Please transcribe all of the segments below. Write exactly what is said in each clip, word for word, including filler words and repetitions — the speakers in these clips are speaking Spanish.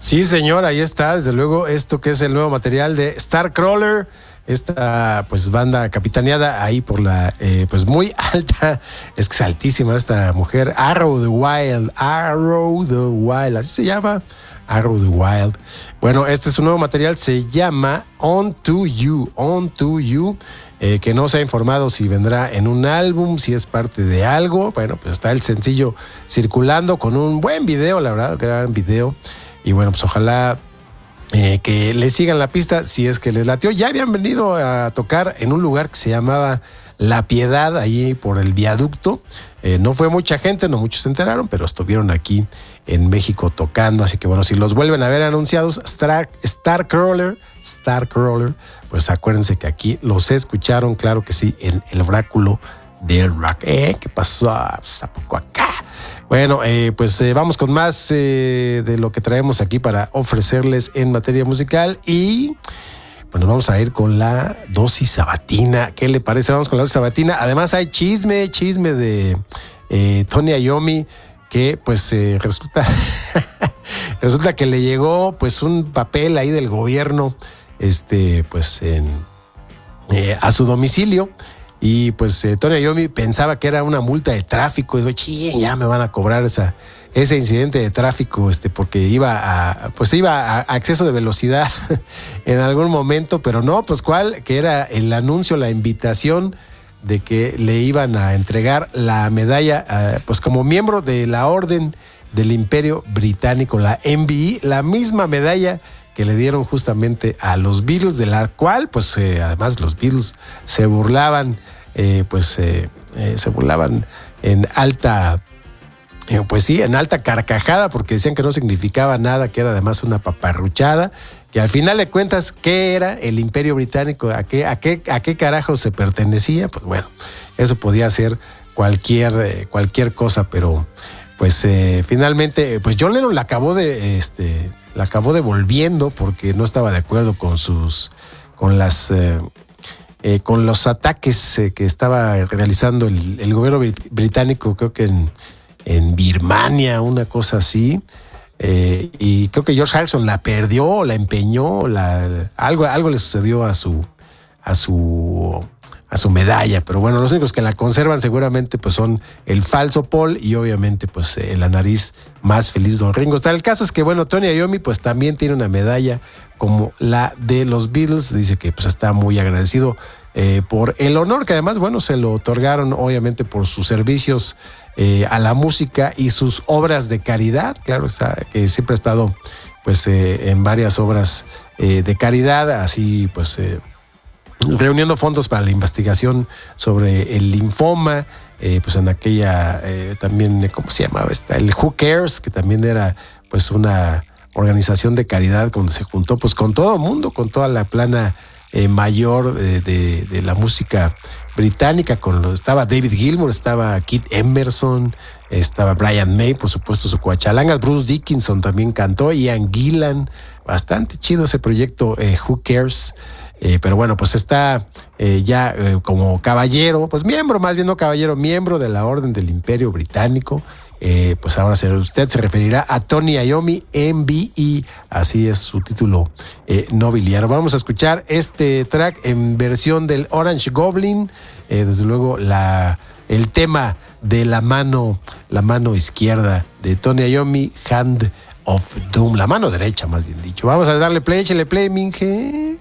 Sí, señor, ahí está, desde luego, esto que es el nuevo material de Starcrawler, esta pues banda capitaneada ahí por la eh, pues muy alta, es que es altísima esta mujer, Arrow the Wild, Arrow the Wild, así se llama, Arrow the Wild. Bueno, este es un nuevo material, se llama On to You, On to You, eh, que no se ha informado si vendrá en un álbum, si es parte de algo. Bueno, pues está el sencillo circulando con un buen video, la verdad, gran video. Y bueno, pues ojalá eh, que le sigan la pista si es que les latió. Ya habían venido a tocar en un lugar que se llamaba La Piedad, allí por el viaducto. Eh, no fue mucha gente, no muchos se enteraron, pero estuvieron aquí en México tocando. Así que bueno, si los vuelven a ver anunciados, Star, Starcrawler, Starcrawler, pues acuérdense que aquí los escucharon, claro que sí, en el oráculo del rock. ¿Eh? ¿Qué pasó? Pues, ¿a poco acá? Bueno, eh, pues eh, vamos con más eh, de lo que traemos aquí para ofrecerles en materia musical y bueno, vamos a ir con la dosis sabatina. ¿Qué le parece? Vamos con la dosis sabatina. Además hay chisme, chisme de eh, Tony Iommi, que pues eh, resulta, resulta que le llegó pues un papel ahí del gobierno este, pues en, eh, a su domicilio. Y pues eh, Tony Iommi pensaba que era una multa de tráfico. Dijo, ching, ya me van a cobrar esa, ese incidente de tráfico, este, porque iba a, pues iba a, a exceso de velocidad en algún momento, pero no, pues cuál, que era el anuncio, la invitación de que le iban a entregar la medalla, uh, pues como miembro de la Orden del Imperio Británico, la M B E, la misma medalla que le dieron justamente a los Beatles, de la cual, pues, eh, además los Beatles se burlaban, eh, pues, eh, eh, se burlaban en alta, eh, pues sí, en alta carcajada, porque decían que no significaba nada, que era además una paparruchada, que al final de cuentas, ¿qué era el Imperio Británico? ¿A qué, a qué, a qué carajo se pertenecía? Pues bueno, eso podía ser cualquier, eh, cualquier cosa, pero pues eh, finalmente, pues John Lennon la acabó de, este, la acabó devolviendo porque no estaba de acuerdo con sus, con las, eh, eh, con los ataques eh, que estaba realizando el, el gobierno británico, creo que en, en Birmania, una cosa así. Eh, y creo que George Harrison la perdió, la empeñó, la, algo, algo le sucedió a su, a su, a su medalla, pero bueno, los únicos que la conservan seguramente pues son el falso Paul y obviamente pues eh, la nariz más feliz Don Ringo Starr. El caso es que bueno, Tony Iommi pues también tiene una medalla como la de los Beatles, dice que pues está muy agradecido eh, por el honor que además bueno se lo otorgaron obviamente por sus servicios Eh, a la música y sus obras de caridad, claro, está, que siempre ha estado pues eh, en varias obras eh, de caridad, así pues eh, reuniendo fondos para la investigación sobre el linfoma, eh, pues en aquella eh, también, ¿cómo se llamaba esta? El Who Cares, que también era pues una organización de caridad donde se juntó pues con todo el mundo, con toda la plana eh, mayor de, de, de la música británica, con lo, estaba David Gilmour, estaba Keith Emerson, estaba Brian May, por supuesto, su coachalangas, Bruce Dickinson también cantó, Ian Gillan, bastante chido ese proyecto eh, Who Cares, eh, pero bueno, pues está eh, ya eh, como caballero, pues miembro, más bien no caballero, miembro de la Orden del Imperio Británico. Eh, pues ahora se, usted se referirá a Tony Iommi, M B E, así es su título eh, nobiliario. Vamos a escuchar este track en versión del Orange Goblin, eh, desde luego la, el tema de la mano, la mano izquierda de Tony Iommi, Hand of Doom, la mano derecha más bien dicho. Vamos a darle play, échale play, Minge.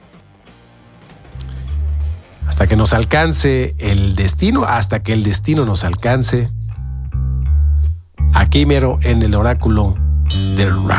Hasta que nos alcance el destino, hasta que el destino nos alcance. Aquí mero en el oráculo del rock.